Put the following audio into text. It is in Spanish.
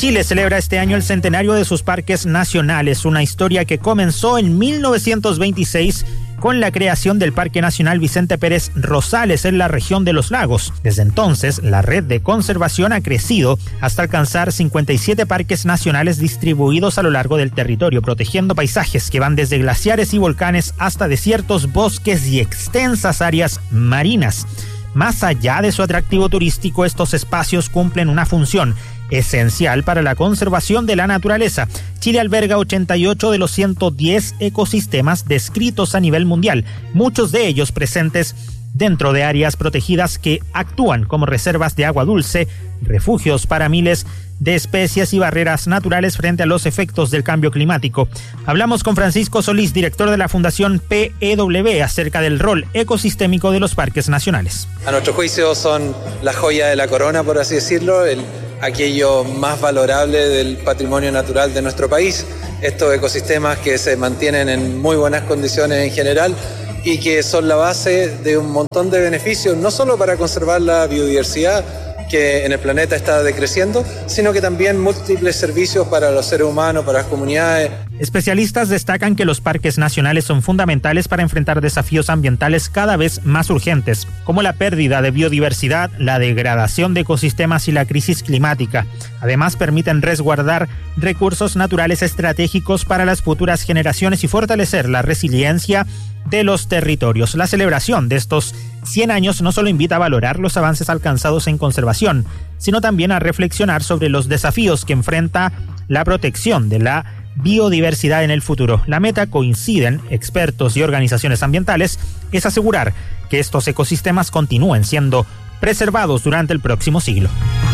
Chile celebra este año el centenario de sus parques nacionales, una historia que comenzó en 1926 con la creación del Parque Nacional Vicente Pérez Rosales en la región de Los Lagos. Desde entonces, la red de conservación ha crecido hasta alcanzar 57 parques nacionales distribuidos a lo largo del territorio, protegiendo paisajes que van desde glaciares y volcanes hasta desiertos, bosques y extensas áreas marinas. Más allá de su atractivo turístico, estos espacios cumplen una función esencial para la conservación de la naturaleza. Chile alberga 88 de los 110 ecosistemas descritos a nivel mundial, muchos de ellos presentes dentro de áreas protegidas que actúan como reservas de agua dulce, refugios para miles de especies y barreras naturales frente a los efectos del cambio climático. Hablamos con Francisco Solís, director de la Fundación PEW, acerca del rol ecosistémico de los parques nacionales. A nuestro juicio son la joya de la corona, por así decirlo, aquello más valorable del patrimonio natural de nuestro país. Estos ecosistemas que se mantienen en muy buenas condiciones en general y que son la base de un montón de beneficios, no solo para conservar la biodiversidad que en el planeta está decreciendo, sino que también múltiples servicios para los seres humanos, para las comunidades. Especialistas destacan que los parques nacionales son fundamentales para enfrentar desafíos ambientales cada vez más urgentes, como la pérdida de biodiversidad, la degradación de ecosistemas y la crisis climática. Además, permiten resguardar recursos naturales estratégicos para las futuras generaciones y fortalecer la resiliencia de los territorios. La celebración de estos 100 años no solo invita a valorar los avances alcanzados en conservación, sino también a reflexionar sobre los desafíos que enfrenta la protección de la biodiversidad en el futuro. La meta, coinciden expertos y organizaciones ambientales, es asegurar que estos ecosistemas continúen siendo preservados durante el próximo siglo.